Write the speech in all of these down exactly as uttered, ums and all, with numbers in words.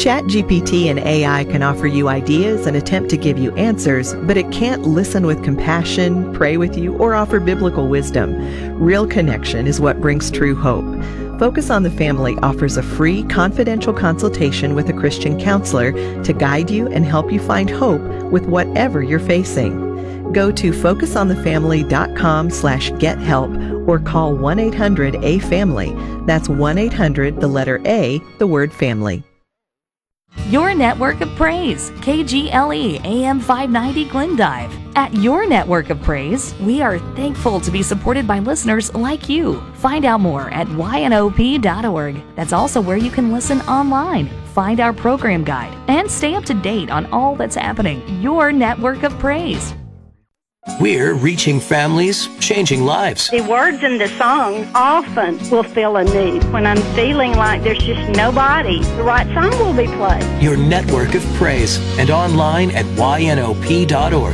ChatGPT and A I can offer you ideas and attempt to give you answers, but it can't listen with compassion, pray with you, or offer biblical wisdom. Real connection is what brings true hope. Focus on the Family offers a free, confidential consultation with a Christian counselor to guide you and help you find hope with whatever you're facing. Go to focusonthefamily.com slash get help or call one eight hundred A family. That's one eight hundred, the letter A, the word family. Your Network of Praise, K G L E A M five ninety Glendive. At Your Network of Praise, we are thankful to be supported by listeners like you. Find out more at Y N O P dot org. That's also where you can listen online, find our program guide, and stay up to date on all that's happening. Your Network of Praise. We're reaching families, changing lives. The words in the song often will fill a need. When I'm feeling like there's just nobody, the right song will be played. Your Network of Praise, and online at Y N O P dot org.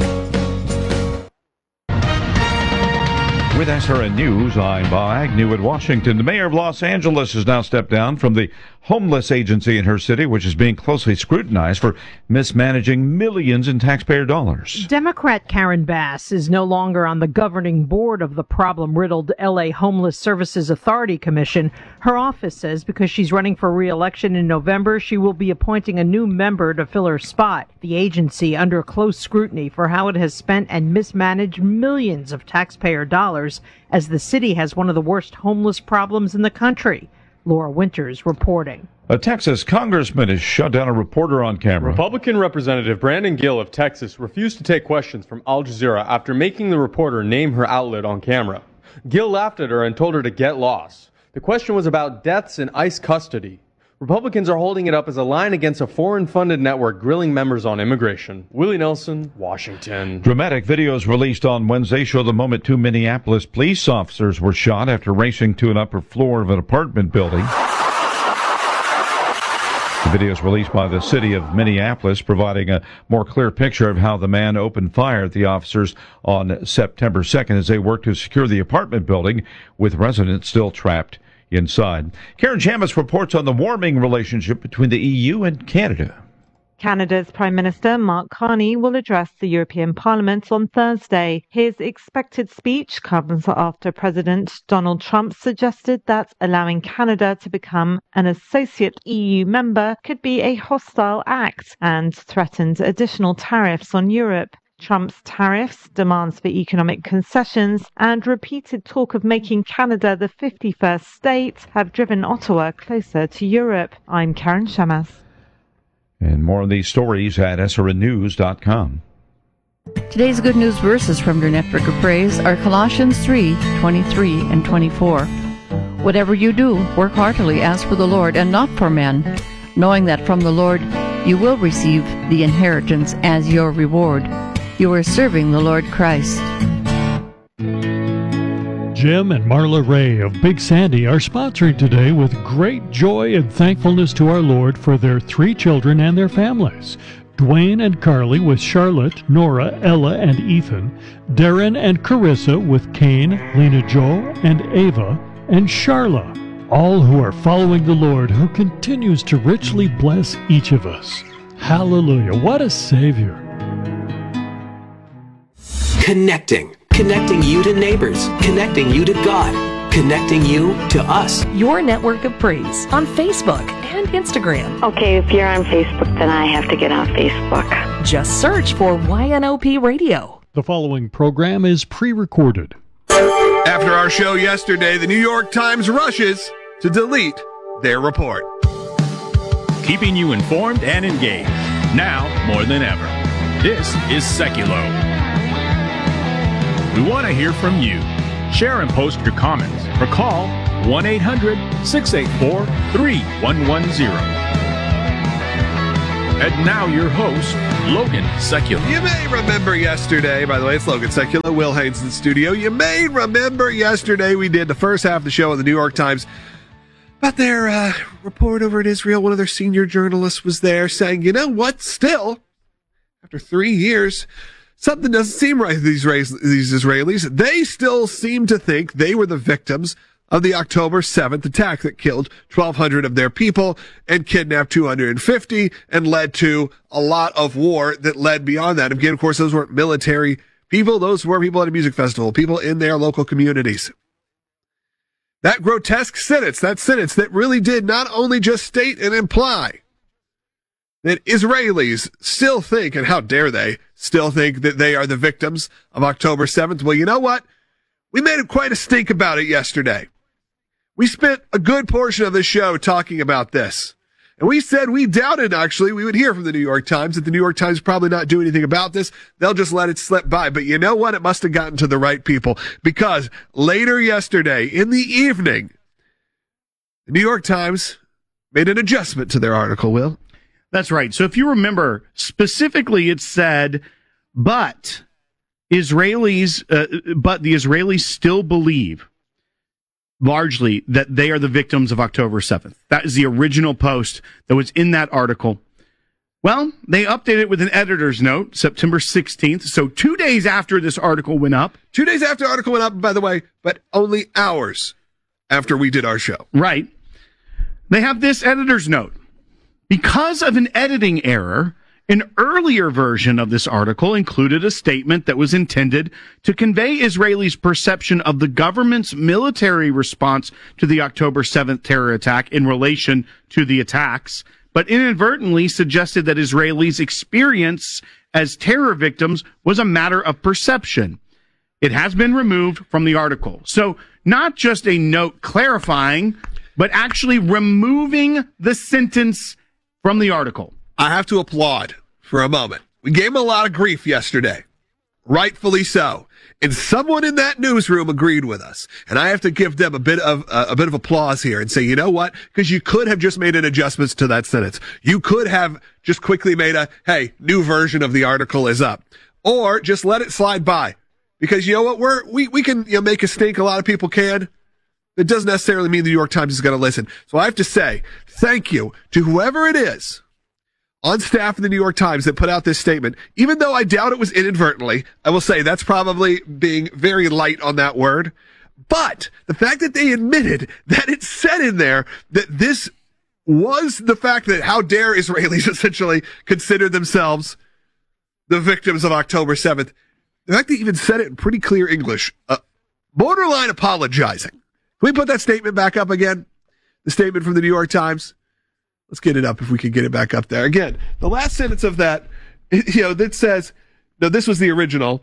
With S R N News, I'm Bob Agnew in Washington. The mayor of Los Angeles has now stepped down from the homeless agency in her city, which is being closely scrutinized for mismanaging millions in taxpayer dollars. Democrat Karen Bass is no longer on the governing board of the problem-riddled L A Homeless Services Authority Commission. Her office says because she's running for re-election in November, she will be appointing a new member to fill her spot. The agency under close scrutiny for how it has spent and mismanaged millions of taxpayer dollars, as the city has one of the worst homeless problems in the country. Laura Winters reporting. A Texas congressman has shut down a reporter on camera. Republican Representative Brandon Gill of Texas refused to take questions from Al Jazeera after making the reporter name her outlet on camera. Gill laughed at her and told her to get lost. The question was about deaths in ICE custody. Republicans are holding it up as a line against a foreign-funded network grilling members on immigration. Willie Nelson, Washington. Dramatic videos released on Wednesday show the moment two Minneapolis police officers were shot after racing to an upper floor of an apartment building. The videos released by the city of Minneapolis providing a more clear picture of how the man opened fire at the officers on September second as they worked to secure the apartment building, with residents still trapped inside. Karen Chammas reports on the warming relationship between the E U and Canada. Canada's Prime Minister Mark Carney will address the European Parliament on Thursday. His expected speech comes after President Donald Trump suggested that allowing Canada to become an associate E U member could be a hostile act and threatened additional tariffs on Europe. Trump's tariffs, demands for economic concessions, and repeated talk of making Canada the fifty-first state have driven Ottawa closer to Europe. I'm Karen Chammas. And more on these stories at S R N news dot com. Today's good news verses from your Network of Praise are Colossians three, twenty-three and twenty-four. Whatever you do, work heartily as for the Lord and not for men, knowing that from the Lord you will receive the inheritance as your reward. You are serving the Lord Christ. Jim and Marla Ray of Big Sandy are sponsoring today with great joy and thankfulness to our Lord for their three children and their families. Dwayne and Carly with Charlotte, Nora, Ella, and Ethan. Darren and Carissa with Kane, Lena Jo, and Ava, and Charla. All who are following the Lord, who continues to richly bless each of us. Hallelujah. What a Savior. Connecting. Connecting you to neighbors. Connecting you to God. Connecting you to us. Your Network of Praise on Facebook and Instagram. Okay, if you're on Facebook, then I have to get on Facebook. Just search for Y N O P Radio. The following program is pre-recorded. After our show yesterday, the New York Times rushes to delete their report. Keeping you informed and engaged, now more than ever. This is Seculo. We want to hear from you. Share and post your comments or call one eight hundred, six eight four, three one one zero. And now your host, Logan Secula. You may remember yesterday, by the way, it's Logan Secula, Will Haynes in the studio. You may remember yesterday we did the first half of the show in the New York Times about their uh, report over in Israel. One of their senior journalists was there saying, you know what, still, after three years, something doesn't seem right with these, these Israelis. They still seem to think they were the victims of the October seventh attack that killed twelve hundred of their people and kidnapped two hundred fifty and led to a lot of war that led beyond that. Again, of course, those weren't military people. Those were people at a music festival, people in their local communities. That grotesque sentence, that sentence that really did not only just state and imply that Israelis still think, and how dare they, still think that they are the victims of October seventh. Well, you know what? We made quite a stink about it yesterday. We spent a good portion of the show talking about this. And we said we doubted, actually, we would hear from the New York Times that the New York Times probably not do anything about this. They'll just let it slip by. But you know what? It must have gotten to the right people, because later yesterday in the evening, the New York Times made an adjustment to their article, Will. That's right. So if you remember, specifically it said, but Israelis, uh, but the Israelis still believe largely that they are the victims of October seventh. That is the original post that was in that article. Well, they updated it with an editor's note, September sixteenth. So two days after this article went up. Two days after the article went up, by the way, but only hours after we did our show. Right. They have this editor's note. Because of an editing error, an earlier version of this article included a statement that was intended to convey Israelis' perception of the government's military response to the October seventh terror attack in relation to the attacks, but inadvertently suggested that Israelis' experience as terror victims was a matter of perception. It has been removed from the article. So not just a note clarifying, but actually removing the sentence from the article. I have to applaud for a moment. We gave him a lot of grief yesterday. Rightfully so. And someone in that newsroom agreed with us. And I have to give them a bit of uh, a bit of applause here and say, you know what? Because you could have just made an adjustments to that sentence. You could have just quickly made a, hey, new version of the article is up. Or just let it slide by. Because you know what? We're, we, we can you know, make a stink. A lot of people can. It doesn't necessarily mean the New York Times is going to listen. So I have to say thank you to whoever it is on staff of the New York Times that put out this statement. Even though I doubt it was inadvertently, I will say that's probably being very light on that word. But the fact that they admitted that it said in there that this was the fact that how dare Israelis essentially consider themselves the victims of October seventh. The fact they even said it in pretty clear English, uh, borderline apologizing. Can we put that statement back up again? The statement from the New York Times. Let's get it up if we can get it back up there. Again, the last sentence of that, you know, that says, no, this was the original.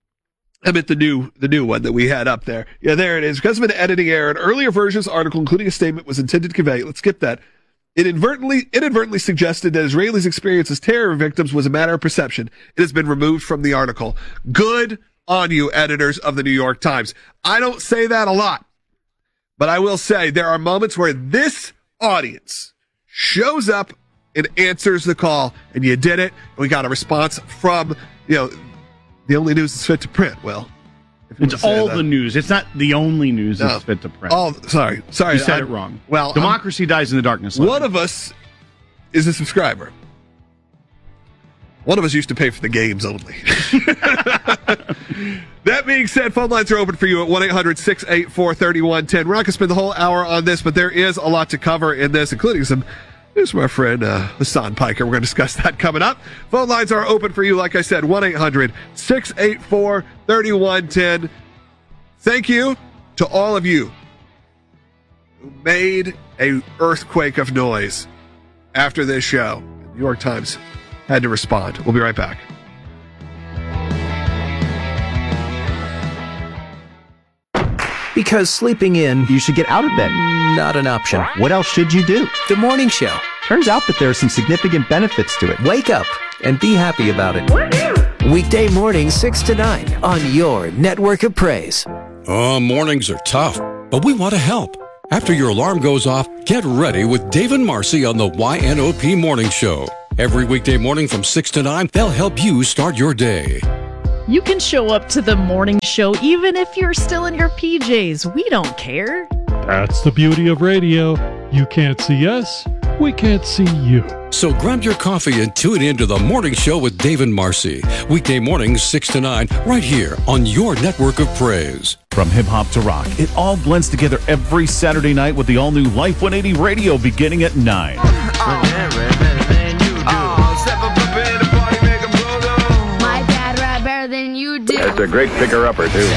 I meant the new, the new one that we had up there. Yeah, there it is. Because of an editing error, an earlier version's article, including a statement, was intended to convey. Let's skip that. It inadvertently, inadvertently suggested that Israelis' experience as terror victims was a matter of perception. It has been removed from the article. Good on you, editors of the New York Times. I don't say that a lot, but I will say there are moments where this audience shows up and answers the call, and you did it. And we got a response from, you know, the only news that's fit to print. Well, it's all the news. It's not the only news that's no. fit to print. Oh, sorry, sorry, you said I'm, it wrong. Well, democracy I'm, dies in the darkness. One of us is a subscriber. One of us used to pay for the games only. That being said, phone lines are open for you at one eight hundred six eight four three one one zero. We're not going to spend the whole hour on this, but there is a lot to cover in this, including some news from our friend uh, Hassan Piker. We're going to discuss that coming up. Phone lines are open for you, like I said, one eight hundred six eight four three one one zero. Thank you to all of you who made a earthquake of noise after this show. The New York Times had to respond. We'll be right back. Because sleeping in, you should get out of bed. Not an option. What else should you do? The morning show. Turns out that there are some significant benefits to it. Wake up and be happy about it. Weekday mornings, six to nine on your network of praise. Oh, mornings are tough, but we want to help. After your alarm goes off, get ready with Dave and Marcy on the Y N O P Morning Show. Every weekday morning from six to nine, they'll help you start your day. You can show up to the morning show even if you're still in your P Js. We don't care. That's the beauty of radio. You can't see us, we can't see you. So grab your coffee and tune in to The Morning Show with Dave and Marcy. Weekday mornings, six to nine, right here on your network of praise. From hip hop to rock, it all blends together every Saturday night with the all new Life one eighty radio beginning at nine. My dad rap better than you do. That's a great picker-upper, too.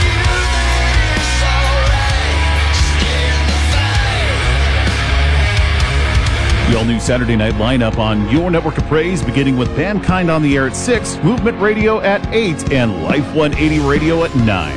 The all-new Saturday night lineup on your network of praise, beginning with Mankind on the air at six, Movement Radio at eight, and Life one eighty Radio at nine.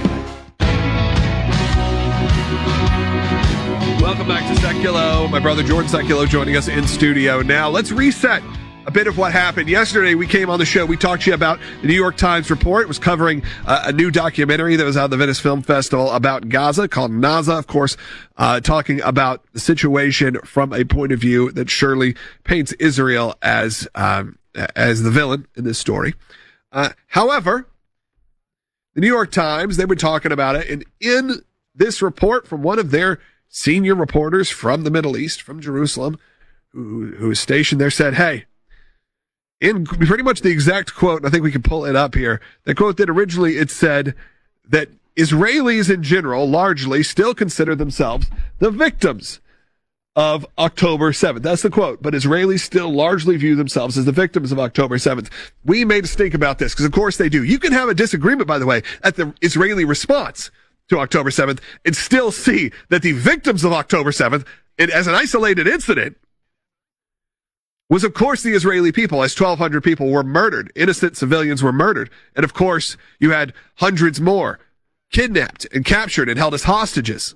Welcome back to Seculo. My brother Jordan Seculo joining us in studio now. Let's reset a bit of what happened. Yesterday, we came on the show. We talked to you about the New York Times report. It was covering uh, a new documentary that was out of the Venice Film Festival about Gaza called Naza, of course, uh, talking about the situation from a point of view that surely paints Israel as, um, as the villain in this story. Uh, however, the New York Times, they've been talking about it. And in this report from one of their senior reporters from the Middle East, from Jerusalem, who, who is stationed there, said, hey, in pretty much the exact quote, and I think we can pull it up here, the quote that originally it said that Israelis in general largely still consider themselves the victims of October seventh. That's the quote. But Israelis still largely view themselves as the victims of October seventh. We made a stink about this because, of course, they do. You can have a disagreement, by the way, at the Israeli response to October seventh and still see that the victims of October seventh, and as an isolated incident, was, of course, the Israeli people, as twelve hundred people were murdered. Innocent civilians were murdered. And, of course, you had hundreds more kidnapped and captured and held as hostages.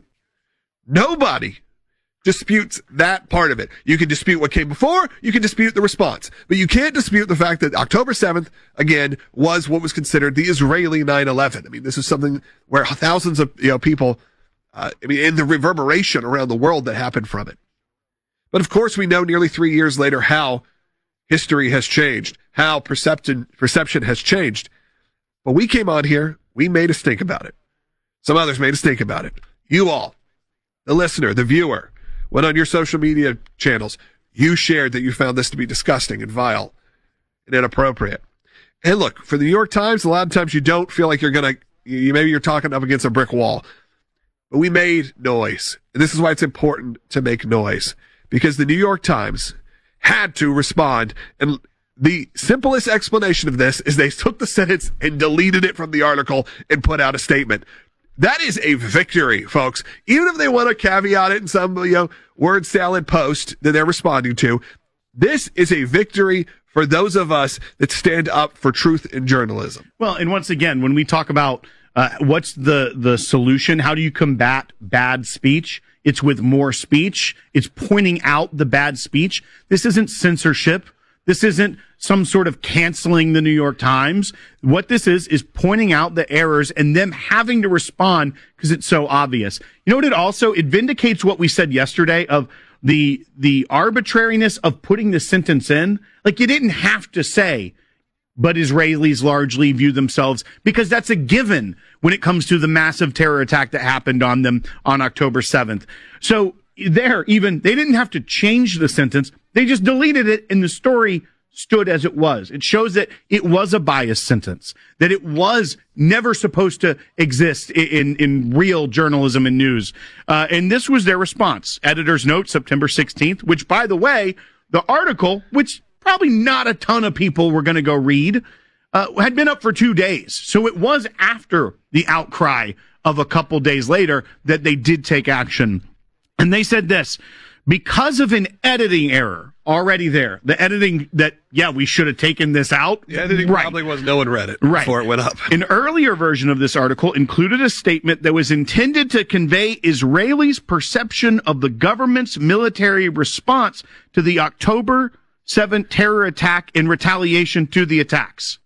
Nobody disputes that part of it. You can dispute what came before. You can dispute the response. But you can't dispute the fact that October seventh, again, was what was considered the Israeli nine eleven. I mean, this is something where thousands of you know people, uh, I mean, and the reverberation around the world that happened from it. But of course, we know nearly three years later how history has changed, how perception perception has changed. But we came on here, we made a stink about it. Some others made a stink about it. You all, the listener, the viewer, went on your social media channels. You shared that you found this to be disgusting and vile and inappropriate. And look, for the New York Times, a lot of times you don't feel like you're going to, you, maybe you're talking up against a brick wall. But we made noise. And this is why it's important to make noise. Because the New York Times had to respond. And the simplest explanation of this is they took the sentence and deleted it from the article and put out a statement. That is a victory, folks. Even if they want to caveat it in some, you know, word salad post that they're responding to, this is a victory for those of us that stand up for truth in journalism. Well, and once again, when we talk about uh, what's the, the solution, how do you combat bad speech? It's with more speech. It's pointing out the bad speech. This isn't censorship. This isn't some sort of canceling the New York Times. What this is, is pointing out the errors and them having to respond because it's so obvious. You know what it also, it vindicates what we said yesterday of the, the arbitrariness of putting the sentence in. Like you didn't have to say, but Israelis largely view themselves, because that's a given when it comes to the massive terror attack that happened on them on October seventh. So there, even, they didn't have to change the sentence. They just deleted it and the story stood as it was. It shows that it was a biased sentence, that it was never supposed to exist in, in, in real journalism and news. Uh, and this was their response. Editor's note, September sixteenth, which, by the way, the article, which probably not a ton of people were going to go read, uh, had been up for two days. So it was after the outcry of a couple days later that they did take action. And they said this, because of an editing error already there, the editing that, yeah, we should have taken this out. The editing right. probably was, no one read it right. before it went up. An earlier version of this article included a statement that was intended to convey Israelis' perception of the government's military response to the October seventh terror attack in retaliation to the attacks.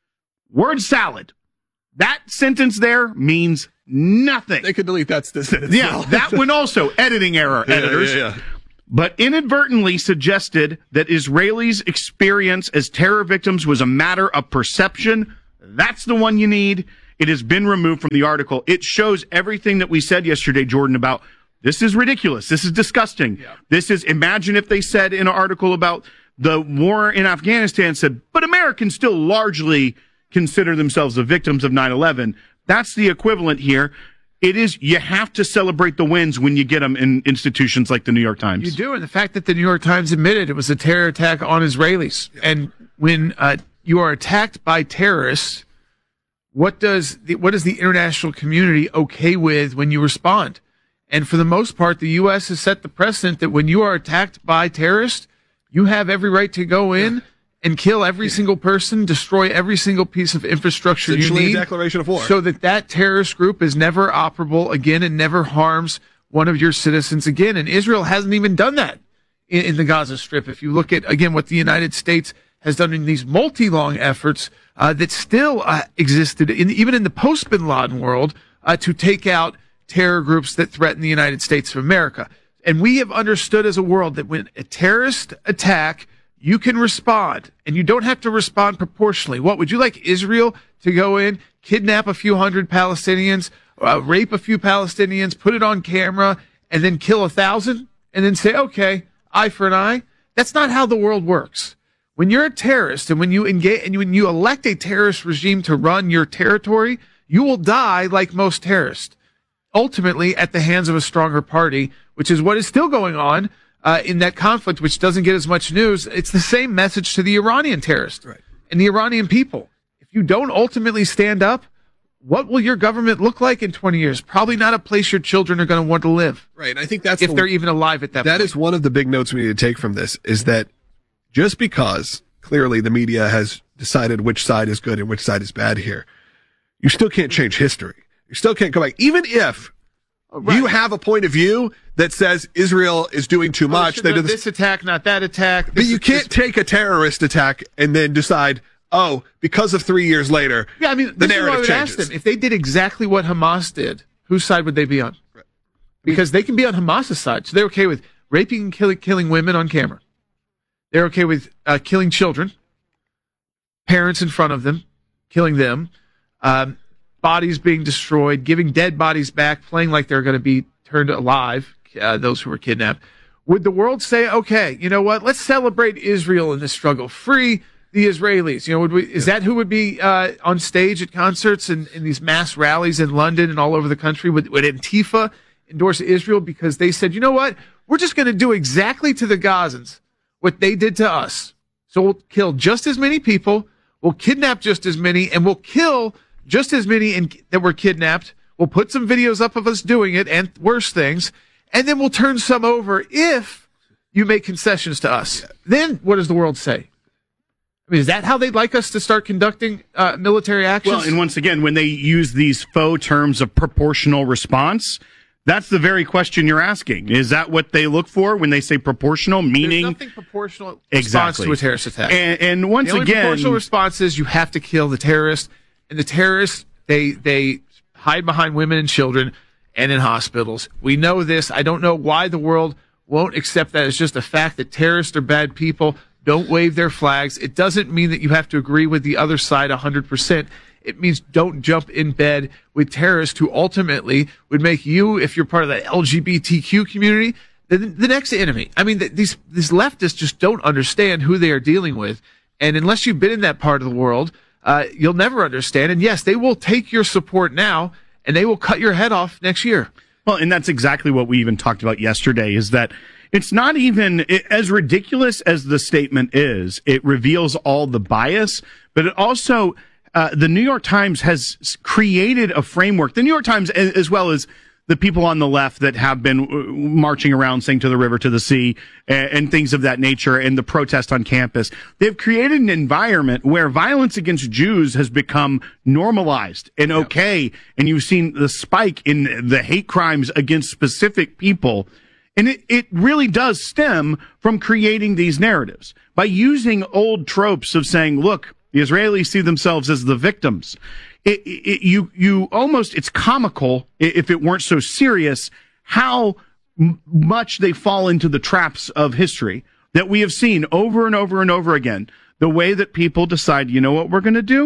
Word salad. That sentence there means nothing. They could delete that sentence. Yeah, that one also. Editing error, yeah, editors. Yeah, yeah. But inadvertently suggested that Israelis' experience as terror victims was a matter of perception. That's the one you need. It has been removed from the article. It shows everything that we said yesterday, Jordan, about This is ridiculous. This is disgusting. Yeah. This is, imagine if they said in an article about the war in Afghanistan, said, but Americans still largely consider themselves the victims of nine eleven. That's the equivalent here. It is, you have to celebrate the wins when you get them in institutions like the New York Times. You do, and the fact that the New York Times admitted it was a terror attack on Israelis. Yeah. And when uh, you are attacked by terrorists, what does the, what is the international community okay with when you respond? And for the most part, the U S has set the precedent that when you are attacked by terrorists, you have every right to go in and kill every single person, destroy every single piece of infrastructure you need. A declaration of war. So that that terrorist group is never operable again and never harms one of your citizens again. And Israel hasn't even done that in, in the Gaza Strip. If you look at, again, what the United States has done in these multi-long efforts uh, that still uh, existed, in, even in the post-Bin Laden world, uh, to take out terror groups that threaten the United States of America. And we have understood as a world that when a terrorist attack, you can respond, and you don't have to respond proportionally. What, would you like Israel to go in, kidnap a few hundred Palestinians, uh, rape a few Palestinians, put it on camera, and then kill a thousand, and then say, okay, eye for an eye? That's not how the world works. When you're a terrorist, and when you engage, and when you elect a terrorist regime to run your territory, you will die like most terrorists, ultimately at the hands of a stronger party, which is what is still going on Uh, in that conflict, which doesn't get as much news. It's the same message to the Iranian terrorists right. and the Iranian people. If you don't ultimately stand up, what will your government look like in twenty years? Probably not a place your children are going to want to live. Right. And I think that's if the, they're even alive at that That point. is one of the big notes we need to take from this, is that just because clearly the media has decided which side is good and which side is bad here, you still can't change history. You still can't go back. Even if Right. you have a point of view that says Israel is doing too much. Oh, they do this, this attack, not that attack. But you can't this, take a terrorist attack and then decide, oh, because of three years later, yeah, I mean, the this narrative is what I would changes. ask them. If they did exactly what Hamas did, whose side would they be on? Right. Because they can be on Hamas's side. So they're okay with raping and killing, killing women on camera. They're okay with uh, killing children, parents in front of them, killing them. Um, bodies being destroyed, giving dead bodies back, playing like they're going to be turned alive, uh, those who were kidnapped. Would the world say, okay, you know what, let's celebrate Israel in this struggle, free the Israelis? You know, would we, is that who would be uh, on stage at concerts and in these mass rallies in London and all over the country? Would, would Antifa endorse Israel because they said, you know what, we're just going to do exactly to the Gazans what they did to us. So we'll kill just as many people, we'll kidnap just as many, and we'll kill just as many in, that were kidnapped. We'll put some videos up of us doing it and worse things, and then we'll turn some over if you make concessions to us. Yeah. Then what does the world say? I mean, is that how they'd like us to start conducting uh, military actions? Well, and once again, when they use these faux terms of proportional response, that's the very question you're asking. Is that what they look for when they say proportional, meaning... There's nothing proportional response exactly. to a terrorist attack. And, and once the only again... proportional response is you have to kill the terrorist. And the terrorists, they they hide behind women and children and in hospitals. We know this. I don't know why the world won't accept that as just a fact that terrorists are bad people. Don't wave their flags. It doesn't mean that you have to agree with the other side one hundred percent. It means don't jump in bed with terrorists who ultimately would make you, if you're part of the L G B T Q community, the, the next enemy. I mean, these, these leftists just don't understand who they are dealing with. And unless you've been in that part of the world, Uh, you'll never understand. And yes, they will take your support now and they will cut your head off next year. Well, and that's exactly what we even talked about yesterday, is that it's not even it, as ridiculous as the statement is. It reveals all the bias, but it also, uh, the New York Times has created a framework. The New York Times, as well as the people on the left that have been marching around saying to the river, to the sea, and, and things of that nature, and the protest on campus. They've created an environment where violence against Jews has become normalized and okay. Yeah. And you've seen the spike in the hate crimes against specific people. And it, it really does stem from creating these narratives by using old tropes of saying, look, the Israelis see themselves as the victims. It, it, you, you almost, it's comical if it weren't so serious how m- much they fall into the traps of history that we have seen over and over and over again. The way that people decide, you know what we're going to do?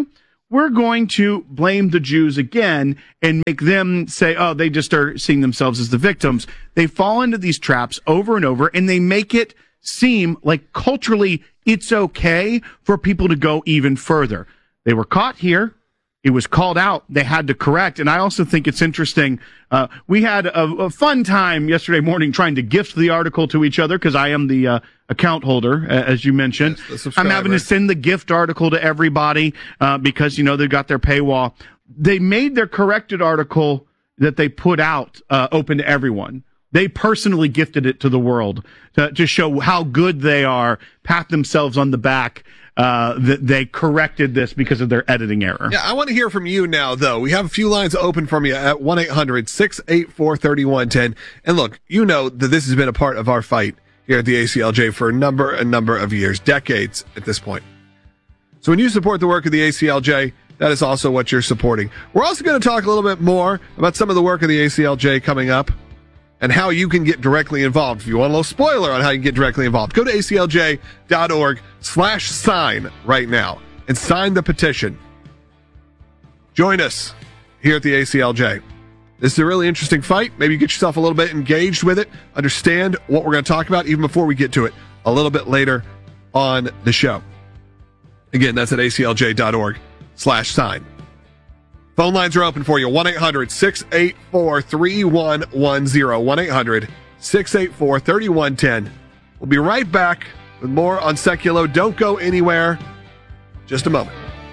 we're going to blame the Jews again and make them say, oh, they just are seeing themselves as the victims. They fall into these traps over and over, and they make it seem like culturally it's okay for people to go even further. They were caught here. It was called out. They had to correct. And I also think it's interesting. Uh, we had a, a fun time yesterday morning trying to gift the article to each other because I am the uh, account holder, uh, as you mentioned. Yes, I'm having to send the gift article to everybody uh, because, you know, they've got their paywall. They made their corrected article that they put out uh, open to everyone. They personally gifted it to the world to, to show how good they are, pat themselves on the back. Uh, that they corrected this because of their editing error. Yeah, I want to hear from you now, though. We have a few lines open from you at one eight hundred six eight four three one one zero. And look, you know that this has been a part of our fight here at the A C L J for a number, a number of years, decades at this point. So when you support the work of the A C L J, that is also what you're supporting. We're also going to talk a little bit more about some of the work of the A C L J coming up and how you can get directly involved. If you want a little spoiler on how you can get directly involved, go to aclj.org slash sign right now and sign the petition. Join us here at the A C L J. This is a really interesting fight. Maybe you get yourself a little bit engaged with it, understand what we're going to talk about even before we get to it a little bit later on the show. Again, that's at aclj.org slash sign. Phone lines are open for you. one eight hundred six eight four three one one zero. one eight hundred six eight four three one one zero. We'll be right back with more on Seculo. Don't go anywhere. Just a moment.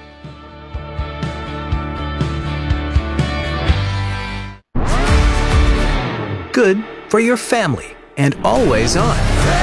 Good for your family and always on.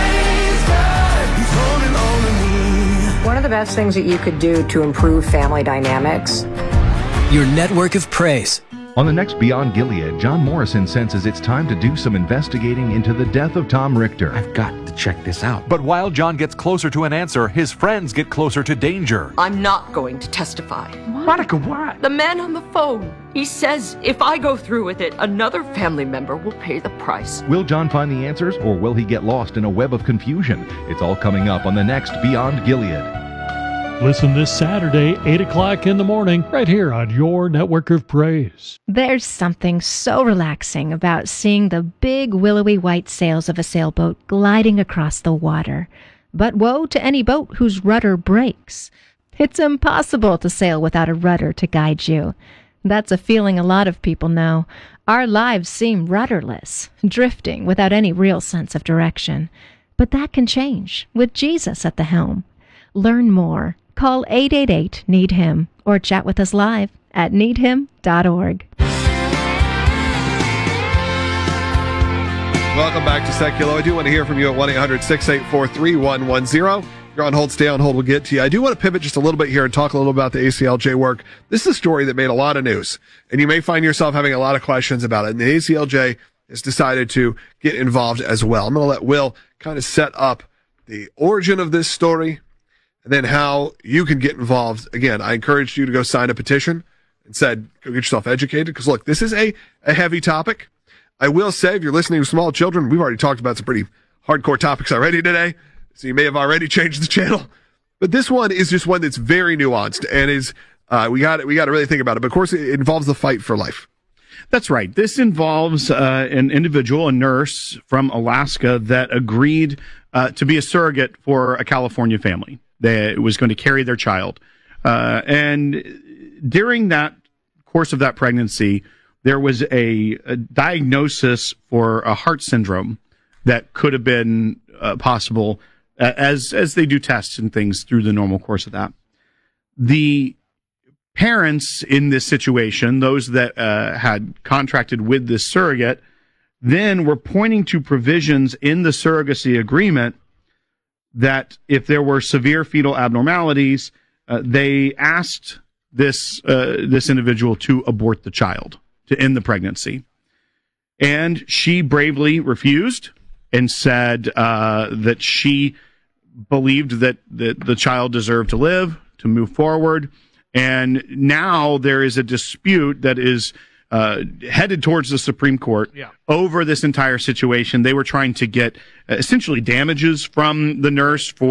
One of the best things that you could do to improve family dynamics, your network of praise. On the next Beyond Gilead, John Morrison senses it's time to do some investigating into the death of Tom Richter. I've got to check this out. But while John gets closer to an answer, his friends get closer to danger. I'm not going to testify. Monica, why? The man on the phone. He says if I go through with it, another family member will pay the price. Will John find the answers, or will he get lost in a web of confusion? It's all coming up on the next Beyond Gilead. Listen this Saturday, eight o'clock in the morning, right here on your Network of Praise. There's something so relaxing about seeing the big willowy white sails of a sailboat gliding across the water. But woe to any boat whose rudder breaks. It's impossible to sail without a rudder to guide you. That's a feeling a lot of people know. Our lives seem rudderless, drifting without any real sense of direction. But that can change with Jesus at the helm. Learn more. Call eight eight eight, need him or chat with us live at need him dot org. Welcome back to Seculo. I do want to hear from you at one eight hundred six eight four three one one zero. You're on hold, stay on hold, we'll get to you. I do want to pivot just a little bit here and talk a little about the A C L J work. This is a story that made a lot of news, and you may find yourself having a lot of questions about it. And the A C L J has decided to get involved as well. I'm going to let Will kind of set up the origin of this story, and then how you can get involved. Again, I encouraged you to go sign a petition and said, go get yourself educated. Because look, this is a, a heavy topic. I will say, if you're listening to small children, we've already talked about some pretty hardcore topics already today. So you may have already changed the channel. But this one is just one that's very nuanced and is, uh, we got we got to really think about it. But of course, it involves the fight for life. That's right. This involves uh, an individual, a nurse from Alaska, that agreed uh, to be a surrogate for a California family that was going to carry their child. Uh, and during that course of that pregnancy, there was a, a diagnosis for a heart syndrome that could have been uh, possible uh, as as they do tests and things through the normal course of that. The parents in this situation, those that uh, had contracted with this surrogate, then were pointing to provisions in the surrogacy agreement that if there were severe fetal abnormalities, uh, they asked this uh, this individual to abort the child, to end the pregnancy. And she bravely refused and said uh, that she believed that, that the child deserved to live, to move forward. And now there is a dispute that is uh, headed towards the Supreme Court yeah. over this entire situation. They were trying to get uh, essentially damages from the nurse for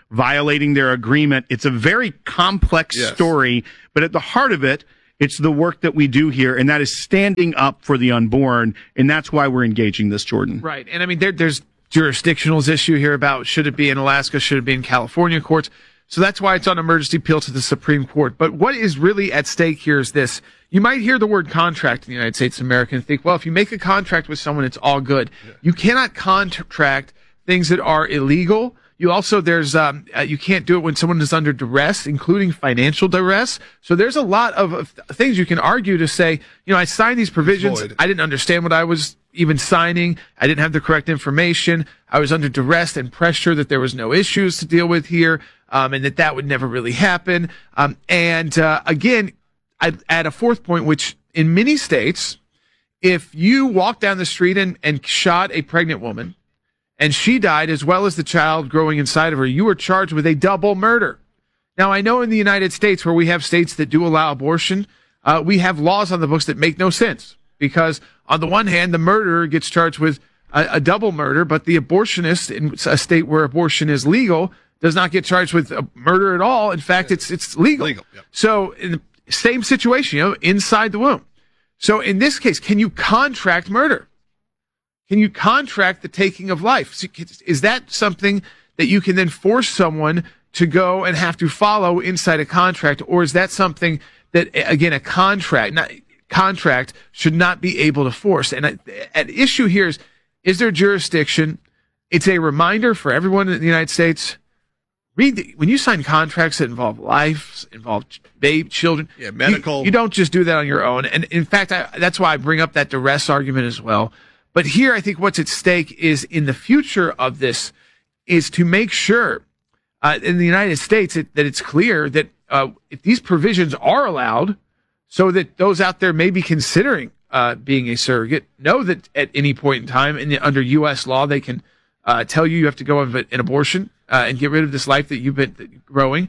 violating their agreement. It's a very complex Yes. story, but at the heart of it, it's the work that we do here, and that is standing up for the unborn, and that's why we're engaging this, Jordan. Right. And I mean, there, there's jurisdictional issue here about should it be in Alaska, should it be in California courts. So that's why it's on emergency appeal to the Supreme Court. But what is really at stake here is this. You might hear the word contract in the United States of America and think, well, if you make a contract with someone, it's all good. Yeah. You cannot contract things that are illegal. You also, there's, um, uh, you can't do it when someone is under duress, including financial duress. So there's a lot of, of things you can argue to say, you know, I signed these provisions. I didn't understand what I was even signing. I didn't have the correct information. I was under duress and pressure that there was no issues to deal with here, um, and that that would never really happen. Um, and, uh, again, I add a fourth point, which in many states, if you walk down the street and, and shot a pregnant woman, and she died as well as the child growing inside of her, you were charged with a double murder. Now, I know in the United States, where we have states that do allow abortion, uh, we have laws on the books that make no sense. Because on the one hand, the murderer gets charged with a, a double murder, but the abortionist in a state where abortion is legal does not get charged with a murder at all. In fact, it's it's legal. legal yep. So in the same situation, you know, inside the womb. So in this case, can you contract murder? Can you contract the taking of life? Is that something that you can then force someone to go and have to follow inside a contract? Or is that something that, again, a contract, not, contract should not be able to force? And at issue here is, is there jurisdiction? It's a reminder for everyone in the United States. Read the, when you sign contracts that involve lives, involve babe, children, yeah, medical. You, you don't just do that on your own. And in fact, I, that's why I bring up that duress argument as well. But here, I think what's at stake is in the future of this is to make sure uh, in the United States it, that it's clear that uh, if these provisions are allowed, so that those out there may be considering uh, being a surrogate know that at any point in time, in the, under U S law, they can uh, tell you you have to go have an abortion uh, and get rid of this life that you've been growing,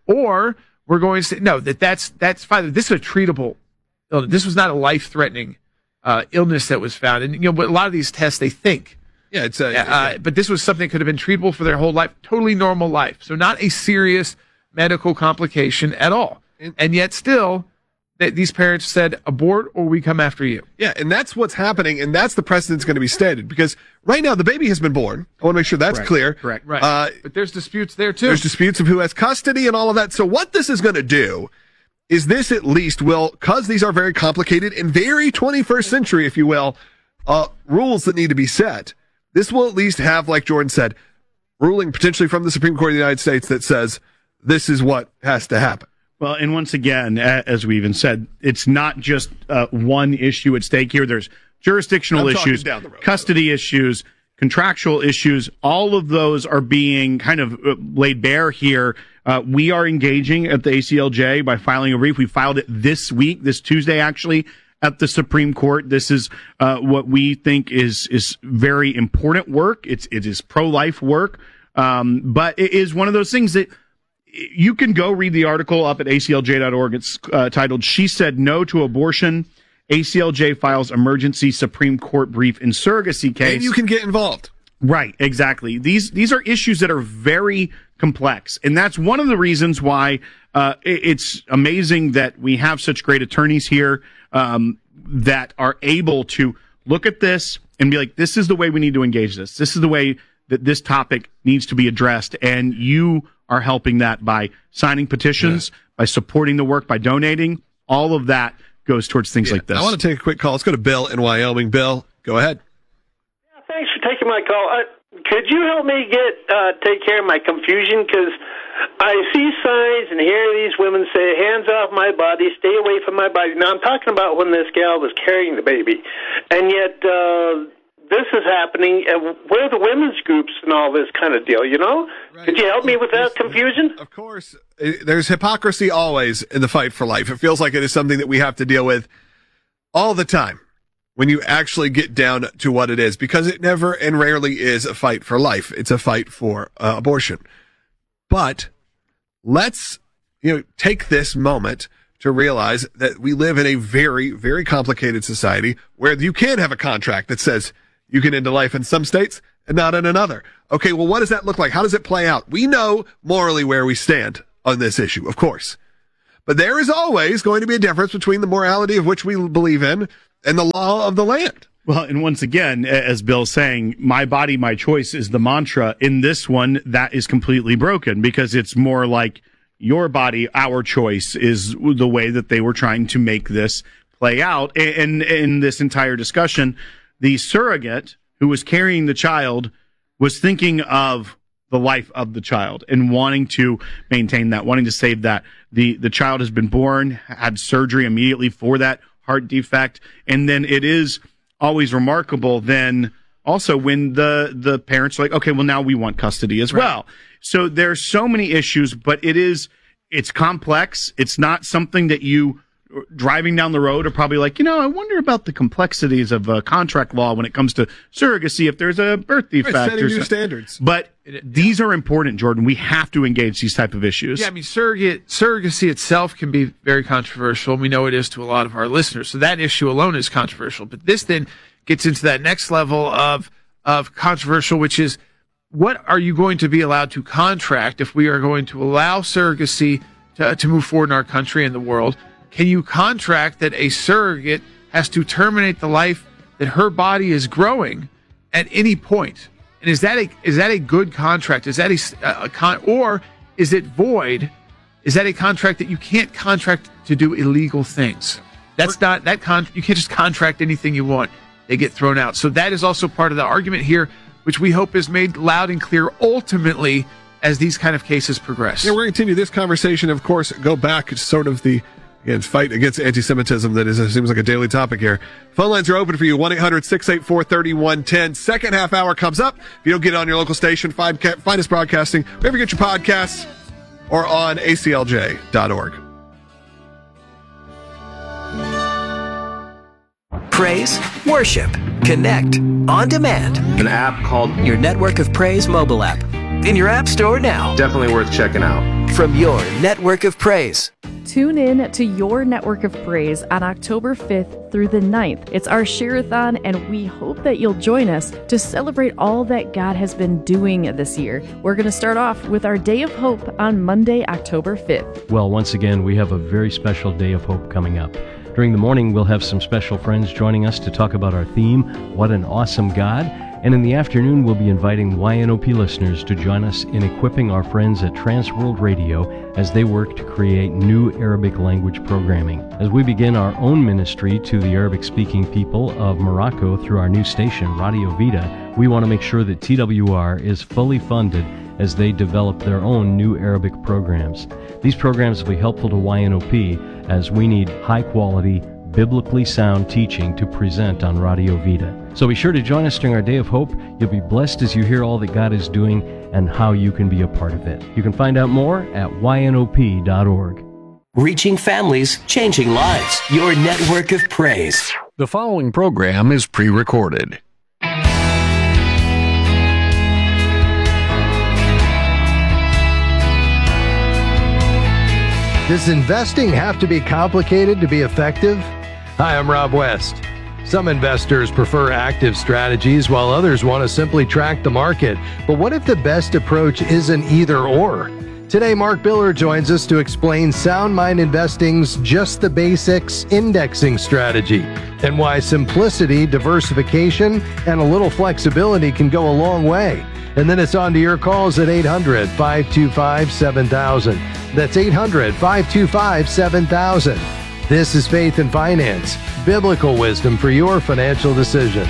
or we're going to say no, that that's that's fine. This is a treatable illness. This was not a life-threatening Uh, illness that was found. And, you know, a lot of these tests, they think. Yeah, it's a, uh, uh, but this was something that could have been treatable for their whole life. Totally normal life. So not a serious medical complication at all. And, and yet still, that these parents said, abort or we come after you. Yeah, and that's what's happening, and that's the precedent's going to be stated. Because right now, the baby has been born. I want to make sure that's Correct. clear. Correct. Right. Uh, but there's disputes there, too. There's disputes of who has custody and all of that. So what this is going to do is this at least will, because these are very complicated and very twenty-first century, if you will, uh, rules that need to be set. This will at least have, like Jordan said, ruling potentially from the Supreme Court of the United States that says this is what has to happen. Well, and once again, as we even said, it's not just uh, one issue at stake here. There's jurisdictional I'm issues, down the road, custody issues, contractual issues. All of those are being kind of uh, laid bare here. Uh, we are engaging at the A C L J by filing a brief. We filed it this week, this Tuesday, actually, at the Supreme Court. This is uh, what we think is is very important work. It's it is pro-life work, um, but it is one of those things that you can go read the article up at A C L J dot org. It's uh, titled "She Said No to Abortion." A C L J files emergency Supreme Court brief in surrogacy case. And you can get involved. Right, exactly. These these are issues that are very complex, and that's one of the reasons why uh, it, it's amazing that we have such great attorneys here um, that are able to look at this and be like, "This is the way we need to engage this. This is the way that this topic needs to be addressed." And you are helping that by signing petitions, yeah. by supporting the work, by donating. All of that goes towards things yeah. like this. I want to take a quick call. Let's go to Bill in Wyoming. Bill, go ahead. Thanks for taking my call. Uh, could you help me get uh, take care of my confusion? Because I see signs and hear these women say, hands off my body, stay away from my body. Now, I'm talking about when this gal was carrying the baby. And yet uh, this is happening. Uh, where are the women's groups and all this kind of deal, you know? Right. Could you help me with that confusion? Of course. There's hypocrisy always in the fight for life. It feels like it is something that we have to deal with all the time. When you actually get down to what it is, because it never and rarely is a fight for life. It's a fight for uh, abortion. But let's, you know, take this moment to realize that we live in a very, very complicated society where you can have a contract that says you can end a life in some states and not in another. Okay, well, what does that look like? How does it play out? We know morally where we stand on this issue, of course. But there is always going to be a difference between the morality of which we believe in and the law of the land. Well, and once again, as Bill's saying, my body, my choice is the mantra. In this one, that is completely broken because it's more like your body, our choice is the way that they were trying to make this play out. And in this entire discussion, the surrogate who was carrying the child was thinking of the life of the child and wanting to maintain that, wanting to save that. The, the child has been born, had surgery immediately for that heart defect. And then it is always remarkable then also when the the parents are like, okay, well, now we want custody as right. well. So there's so many issues, but it is it's complex. It's not something that you driving down the road are probably like, you know, I wonder about the complexities of uh, contract law when it comes to surrogacy, if there's a birth defect. Right, setting or new so. standards. But these are important, Jordan. We have to engage these type of issues. Yeah, I mean, surrogate surrogacy itself can be very controversial. We know it is to a lot of our listeners. So that issue alone is controversial. But this then gets into that next level of of controversial, which is what are you going to be allowed to contract if we are going to allow surrogacy to, to move forward in our country and the world? Can you contract that a surrogate has to terminate the life that her body is growing at any point? And is that a is that a good contract? Is that a, a con or is it void? Is that a contract that you can't contract to do illegal things? That's not that con. You can't just contract anything you want. They get thrown out. So that is also part of the argument here, which we hope is made loud and clear ultimately as these kind of cases progress. Yeah, we're going to continue this conversation. Of course, go back to sort of the again, fight against anti-Semitism that is, it seems like a daily topic here. Phone lines are open for you, one eight hundred six eight four three one one zero. Second half hour comes up. If you don't get it on your local station, find, find us broadcasting wherever you get your podcasts or on A C L J dot org. Praise, worship, connect, on demand. An app called Your Network of Praise mobile app. In your app store now. Definitely worth checking out. From your Network of Praise. Tune in to Your Network of Praise on October fifth through the ninth. It's our Share-a-thon, and we hope that you'll join us to celebrate all that God has been doing this year. We're going to start off with our Day of Hope on Monday, October fifth. Well, once again, we have a very special Day of Hope coming up. During the morning, we'll have some special friends joining us to talk about our theme, What an Awesome God. And in the afternoon, we'll be inviting Y N O P listeners to join us in equipping our friends at Transworld Radio as they work to create new Arabic language programming. As we begin our own ministry to the Arabic-speaking people of Morocco through our new station, Radio Vida, we want to make sure that T W R is fully funded as they develop their own new Arabic programs. These programs will be helpful to Y N O P as we need high-quality, biblically sound teaching to present on Radio Vida. So be sure to join us during our Day of Hope. You'll be blessed as you hear all that God is doing and how you can be a part of it. You can find out more at Y N O P dot org. Reaching families, changing lives. Your Network of Praise. The following program is pre-recorded. Does investing have to be complicated to be effective? Hi, I'm Rob West. Some investors prefer active strategies while others want to simply track the market. But what if the best approach is an either-or? Today, Mark Biller joins us to explain Sound Mind Investing's Just the Basics indexing strategy and why simplicity, diversification, and a little flexibility can go a long way. And then it's on to your calls at eight hundred, five two five, seven thousand. That's eight hundred, five two five, seven thousand. This is Faith and Finance, biblical wisdom for your financial decisions.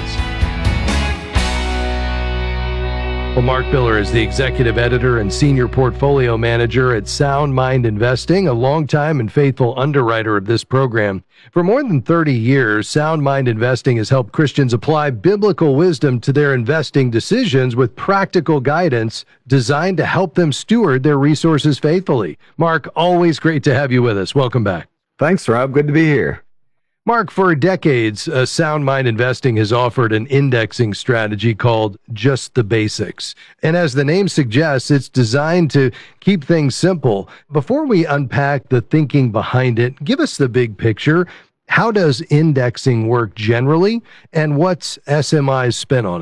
Well, Mark Biller is the executive editor and senior portfolio manager at Sound Mind Investing, a longtime and faithful underwriter of this program. For more than thirty years, Sound Mind Investing has helped Christians apply biblical wisdom to their investing decisions with practical guidance designed to help them steward their resources faithfully. Mark, always great to have you with us. Welcome back. Thanks, Rob. Good to be here. Mark, for decades, uh, Sound Mind Investing has offered an indexing strategy called Just the Basics. And as the name suggests, it's designed to keep things simple. Before we unpack the thinking behind it, give us the big picture. How does indexing work generally, and what's S M I's spin on it?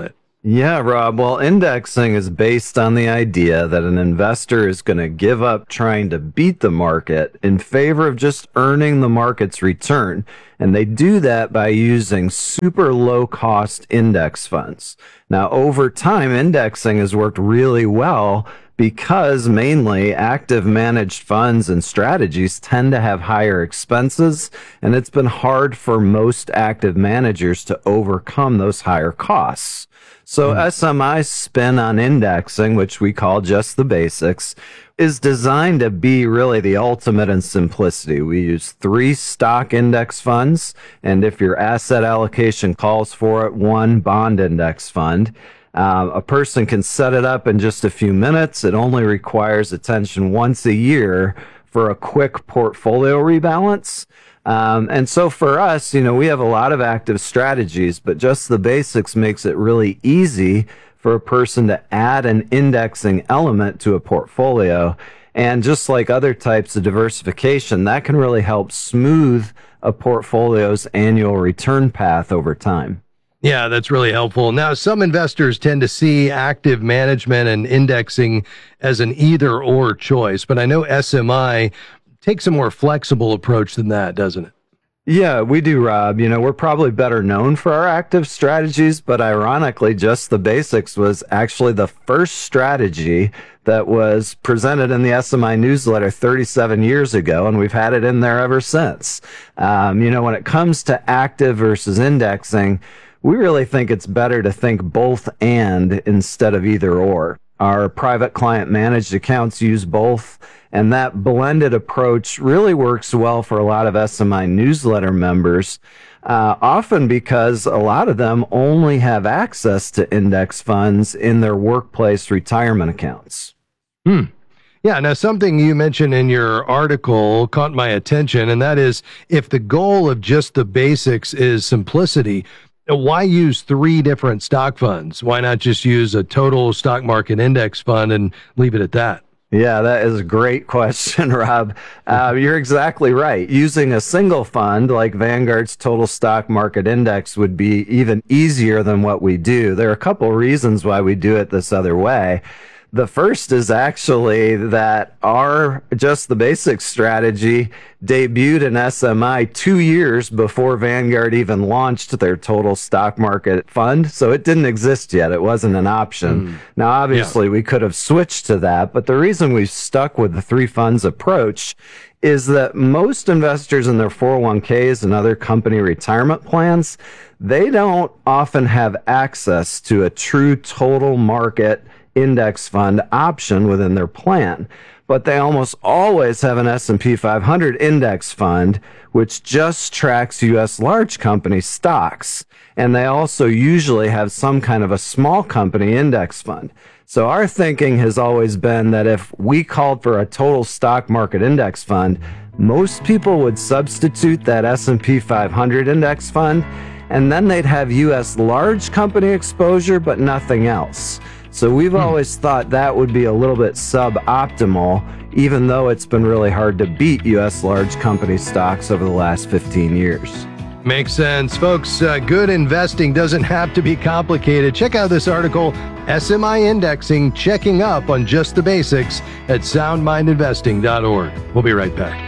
Yeah, Rob. Well, indexing is based on the idea that an investor is going to give up trying to beat the market in favor of just earning the market's return. And they do that by using super low cost index funds. Now, over time, indexing has worked really well because mainly active managed funds and strategies tend to have higher expenses, and it's been hard for most active managers to overcome those higher costs. So mm. S M I's spin on indexing, which we call just the basics, is designed to be really the ultimate in simplicity. We use three stock index funds, and if your asset allocation calls for it, one bond index fund. Uh, a person can set it up in just a few minutes. It only requires attention once a year for a quick portfolio rebalance. Um, and so for us, you know, we have a lot of active strategies, but just the basics makes it really easy for a person to add an indexing element to a portfolio. And just like other types of diversification, that can really help smooth a portfolio's annual return path over time. Yeah, that's really helpful. Now, some investors tend to see active management and indexing as an either or choice, but I know S M I takes a more flexible approach than that, doesn't it? Yeah, we do, Rob. You know, we're probably better known for our active strategies, but ironically, just the basics was actually the first strategy that was presented in the S M I newsletter thirty-seven years ago, and we've had it in there ever since. Um, you know, when it comes to active versus indexing, we really think it's better to think both and instead of either or. Our private client managed accounts use both, and that blended approach really works well for a lot of S M I newsletter members, uh, often because a lot of them only have access to index funds in their workplace retirement accounts. Hmm. Yeah, now something you mentioned in your article caught my attention, and that is if the goal of just the basics is simplicity, why use three different stock funds? Why not just use a total stock market index fund and leave it at that? Yeah, that is a great question, Rob. Uh, you're exactly right. Using a single fund like Vanguard's Total Stock Market Index would be even easier than what we do. There are a couple reasons why we do it this other way. The first is actually that our Just the Basics strategy debuted in S M I two years before Vanguard even launched their total stock market fund. So it didn't exist yet. It wasn't an option. Mm. Now, obviously, yeah. we could have switched to that. But the reason we've stuck with the three funds approach is that most investors in their four oh one k's and other company retirement plans, they don't often have access to a true total market index fund option within their plan, but they almost always have an S and P five hundred index fund, which just tracks U S large company stocks. And they also usually have some kind of a small company index fund. So our thinking has always been that if we called for a total stock market index fund, most people would substitute that S and P five hundred index fund, and then they'd have U S large company exposure, but nothing else. So we've always thought that would be a little bit suboptimal, even though it's been really hard to beat U S large company stocks over the last fifteen years. Makes sense. Folks, uh, good investing doesn't have to be complicated. Check out this article, S M I Indexing, Checking Up on Just the Basics at sound mind investing dot org. We'll be right back.